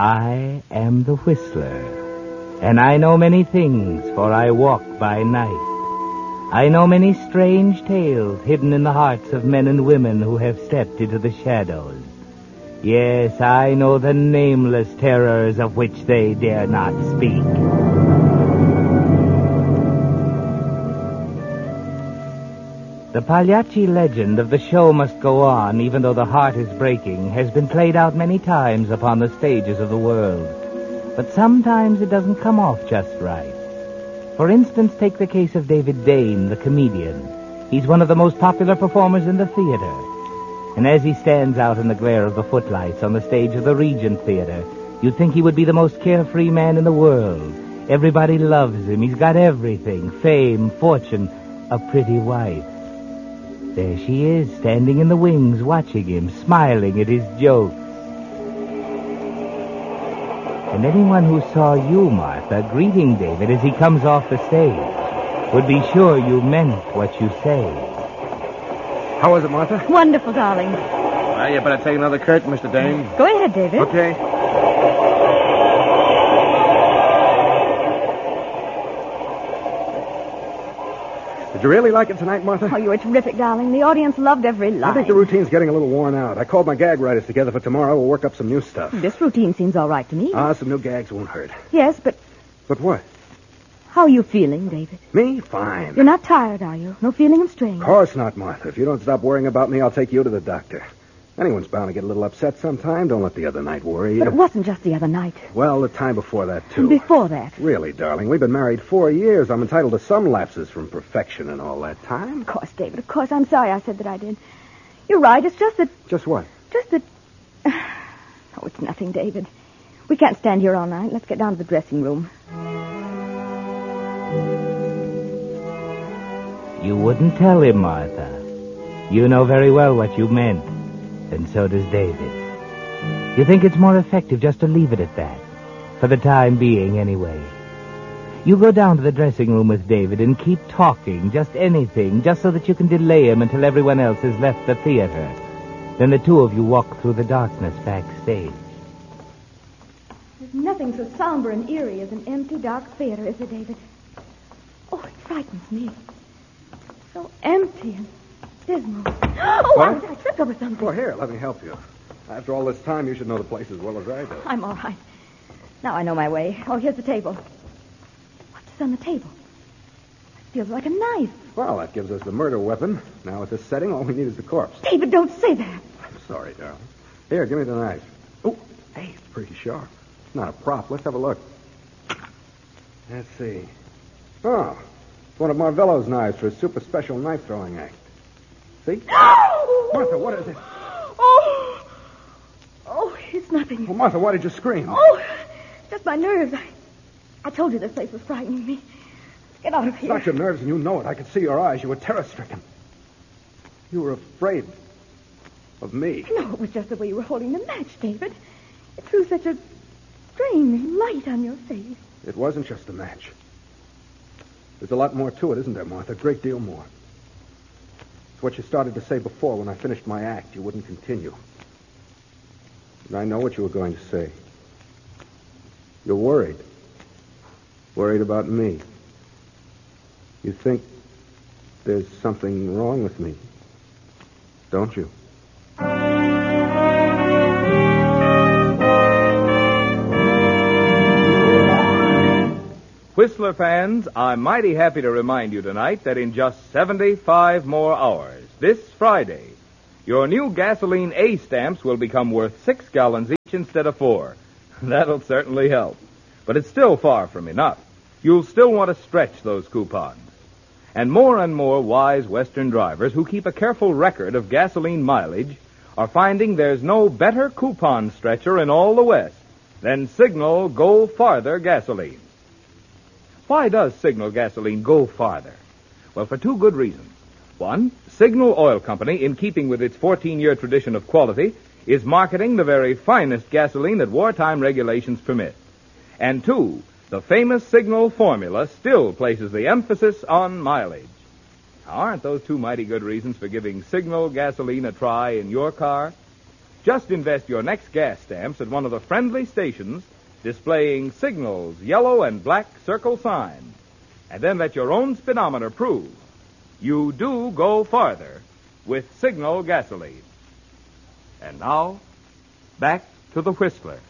I am the Whistler, and I know many things, for I walk by night. I know many strange tales hidden in the hearts of men and women who have stepped into the shadows. Yes, I know the nameless terrors of which they dare not speak. The Pagliacci legend of the show must go on, even though the heart is breaking, has been played out many times upon the stages of the world. But sometimes it doesn't come off just right. For instance, take the case of David Dane, the comedian. He's one of the most popular performers in the theater. And as he stands out in the glare of the footlights on the stage of the Regent Theater, you'd think he would be the most carefree man in the world. Everybody loves him. He's got everything: fame, fortune, a pretty wife. There she is, standing in the wings, watching him, smiling at his jokes. And anyone who saw you, Martha, greeting David as he comes off the stage would be sure you meant what you say. How was it, Martha? Wonderful, darling. Well, you better take another curtain, Mr. Dane. Go ahead, David. Okay. Did you really like it tonight, Martha? Oh, you were terrific, darling. The audience loved every line. I think the routine's getting a little worn out. I called my gag writers together for tomorrow. We'll work up some new stuff. This routine seems all right to me. Some new gags won't hurt. Yes, but But what? how are you feeling, David? Me? Fine. You're not tired, are you? No feeling of strain? Of course not, Martha. If you don't stop worrying about me, I'll take you to the doctor. Anyone's bound to get a little upset sometime. Don't let the other night worry you. But it wasn't just the other night. Well, the time before that, too. And before that. Really, darling, we've been married 4 years. I'm entitled to some lapses from perfection and all that time. Of course, David, of course. I'm sorry I said that I did. You're right. It's just that... Just what? Just that... Oh, it's nothing, David. We can't stand here all night. Let's get down to the dressing room. You wouldn't tell him, Martha. You know very well what you meant. And so does David. You think it's more effective just to leave it at that. For the time being, anyway. You go down to the dressing room with David and keep talking, just anything, just so that you can delay him until everyone else has left the theater. Then the two of you walk through the darkness backstage. There's nothing so somber and eerie as an empty, dark theater, is there, David? Oh, it frightens me. So empty and dismal. Oh, What? I tripped over something. Well, here, let me help you. After all this time, you should know the place as well as I do. I'm all right. Now I know my way. Oh, here's the table. What's on the table? It feels like a knife. Well, that gives us the murder weapon. Now, with this setting, all we need is the corpse. David, don't say that. I'm sorry, darling. Here, give me the knife. Oh, hey, it's pretty sharp. It's not a prop. Let's have a look. Let's see. Oh, it's one of Marvello's knives for his super special knife throwing act. See? Martha, what is it? Oh, it's nothing. Well, Martha, why did you scream? Oh, just my nerves. I told you this place was frightening me. Get out of It's here. not your nerves, and you know it. I could see your eyes. You were terror-stricken. You were afraid of me. No, it was just the way you were holding the match, David. It threw such a strange light on your face. It wasn't just a match. There's a lot more to it, isn't there, Martha? A great deal more. It's what you started to say before when I finished my act. You wouldn't continue. And I know what you were going to say. You're worried. Worried about me. You think there's something wrong with me, don't you? Whistler fans, I'm mighty happy to remind you tonight that in just 75 more hours, this Friday, your new gasoline A stamps will become worth 6 gallons each instead of 4. That'll certainly help. But it's still far from enough. You'll still want to stretch those coupons. And more wise Western drivers who keep a careful record of gasoline mileage are finding there's no better coupon stretcher in all the West than Signal Go Farther gasoline. Why does Signal gasoline go farther? Well, for two good reasons. One, Signal Oil Company, in keeping with its 14-year tradition of quality, is marketing the very finest gasoline that wartime regulations permit. And two, the famous Signal formula still places the emphasis on mileage. Now, aren't those two mighty good reasons for giving Signal gasoline a try in your car? Just invest your next gas stamps at one of the friendly stations displaying Signal's yellow and black circle sign. And then let your own speedometer prove you do go farther with Signal gasoline. And now, back to the Whistler.